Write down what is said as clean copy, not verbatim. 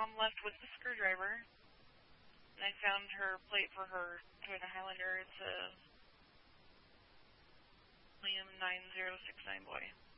Mom left with the screwdriver, and I found her plate for her Toyota Highlander. It's a Liam 9069 boy.